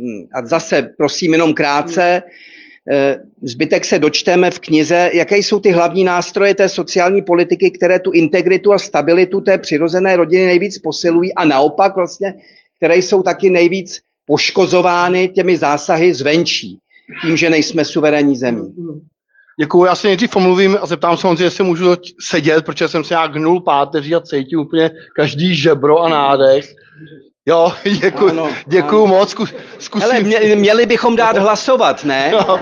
a zase prosím jenom krátce, zbytek se dočteme v knize, jaké jsou ty hlavní nástroje té sociální politiky, které tu integritu a stabilitu té přirozené rodiny nejvíc posilují a naopak vlastně, které jsou taky nejvíc poškozovány těmi zásahy zvenčí, tím, že nejsme suverénní zemí. Děkuju, já se nejdřív omluvím a zeptám se, jestli můžu sedět, protože jsem se nějak hnul páteří a cítím úplně každý žebro a nádech. Jo, děkuju moc, zkusím. Hele, měli bychom dát hlasovat, ne? No,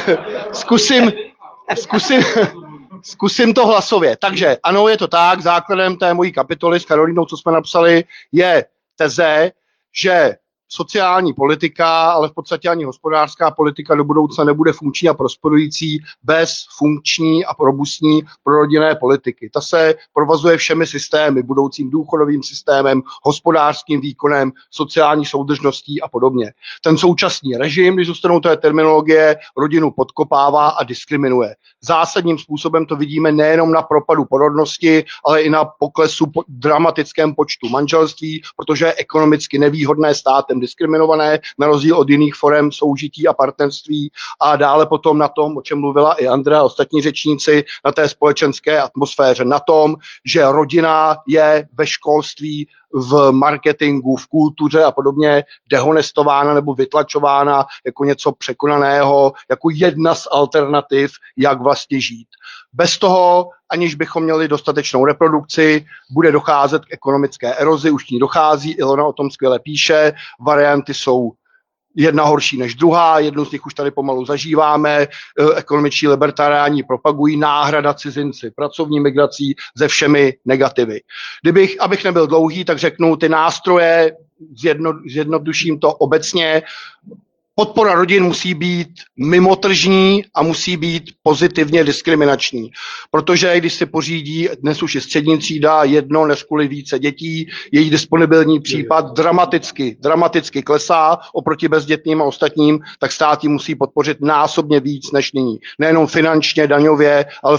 zkusím to hlasově. Takže ano, je to tak, základem té mojí kapitoly s Karolínou, co jsme napsali, je teze, že sociální politika, ale v podstatě ani hospodářská politika do budoucna nebude funkční a prosperující bez funkční a robustní prorodinné politiky. Ta se provazuje všemi systémy, budoucím důchodovým systémem, hospodářským výkonem, sociální soudržností a podobně. Ten současný režim, když zůstanou té terminologie, rodinu podkopává a diskriminuje. Zásadním způsobem to vidíme nejenom na propadu porodnosti, ale i na poklesu dramatickém počtu manželství, protože je ekonomicky nevýhodné státem diskriminované, na rozdíl od jiných forem soužití a partnerství, a dále potom na tom, o čem mluvila i Andrea a ostatní řečníci, na té společenské atmosféře, na tom, že rodina je ve školství, v marketingu, v kultuře a podobně dehonestována nebo vytlačována jako něco překonaného, jako jedna z alternativ, jak vlastně žít. Bez toho, aniž bychom měli dostatečnou reprodukci, bude docházet k ekonomické erozi, už ní dochází, Ilona o tom skvěle píše, varianty jsou jedna horší než druhá, jednu z nich už tady pomalu zažíváme, ekonomičtí libertariáni propagují náhrada cizinci, pracovní migrací se všemi negativy. Abych nebyl dlouhý, tak řeknu ty nástroje, zjednoduším to obecně. Podpora rodin musí být mimotržní a musí být pozitivně diskriminační. Protože když si pořídí dnes už je střední třída jedno než kvůli více dětí, její disponibilní případ dramaticky klesá oproti bezdětným a ostatním, tak stát ji musí podpořit násobně víc než nyní. Nejenom finančně, daňově, ale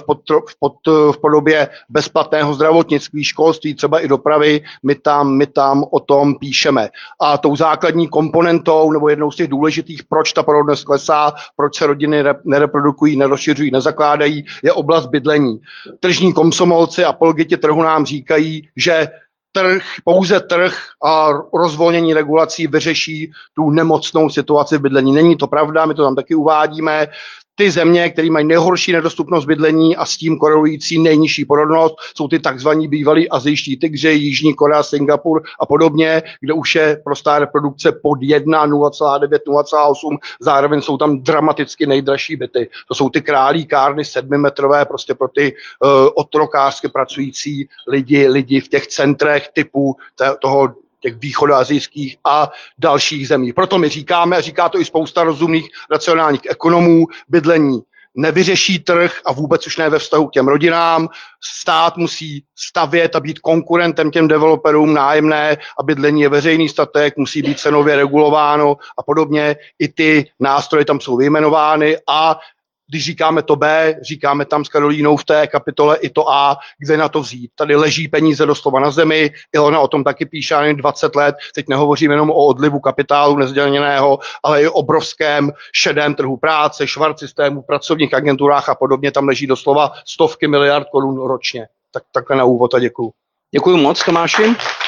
v podobě bezplatného zdravotnictví, školství, třeba i dopravy. My tam o tom píšeme. A tou základní komponentou nebo jednou z těch důležitých, proč ta porodnost klesá, proč se rodiny nereprodukují, nerozšiřují, nezakládají, je oblast bydlení. Tržní komsomolci a apologeti trhu nám říkají, že pouze trh a rozvolnění regulací vyřeší tu nemocnou situaci v bydlení. Není to pravda, my to tam taky uvádíme. Ty země, které mají nejhorší nedostupnost bydlení a s tím korelující nejnižší porodnost, jsou ty takzvaní bývalí azijští tygři, Jižní Korea, Singapur a podobně, kde už je prostá reprodukce pod 1, 0,9, 0,8, zároveň jsou tam dramaticky nejdražší byty. To jsou ty králíkárny 7metrové, prostě pro ty otrokářsky pracující lidi v těch centrech typu těch východoasijských a dalších zemí. Proto my říkáme, a říká to i spousta rozumných racionálních ekonomů, bydlení nevyřeší trh a vůbec už ne ve vztahu k těm rodinám. Stát musí stavět a být konkurentem těm developerům, nájemné a bydlení je veřejný statek, musí být cenově regulováno a podobně. I ty nástroje tam jsou vyjmenovány a když říkáme to B, říkáme tam s Karolínou v té kapitole i to A, kde na to vzít. Tady leží peníze doslova na zemi, Ilona o tom taky píše 20 let, teď nehovořím jenom o odlivu kapitálu nezdaněného, ale i o obrovském šedém trhu práce, švart systému, pracovních agenturách a podobně, tam leží doslova stovky miliard korun ročně. Takhle na úvod a děkuju. Děkuju moc, Tomáši.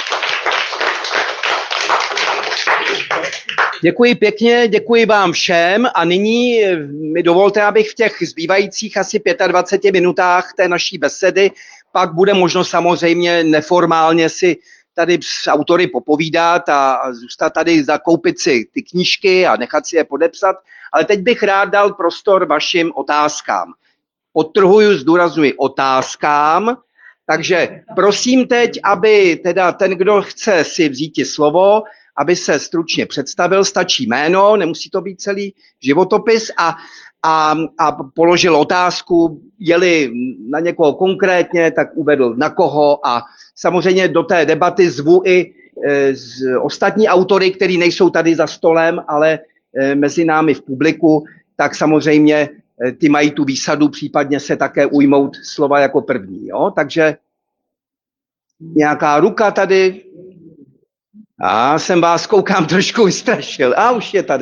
Děkuji pěkně, děkuji vám všem a nyní mi dovolte, abych v těch zbývajících asi 25 minutách té naší besedy, pak bude možno samozřejmě neformálně si tady s autory popovídat a zůstat tady, zakoupit si ty knížky a nechat si je podepsat, ale teď bych rád dal prostor vašim otázkám. Podtrhuju, zdůrazňuji otázkám, takže prosím teď, aby teda ten, kdo chce si vzít slovo, aby se stručně představil, stačí jméno, nemusí to být celý životopis a položil otázku, je-li na někoho konkrétně, tak uvedl na koho a samozřejmě do té debaty zvu i ostatní autory, kteří nejsou tady za stolem, ale mezi námi v publiku, tak samozřejmě ty mají tu výsadu případně se také ujmout slova jako první. Jo? Takže nějaká ruka tady. Já jsem vás, koukám, trošku vystrašil. A už je tady.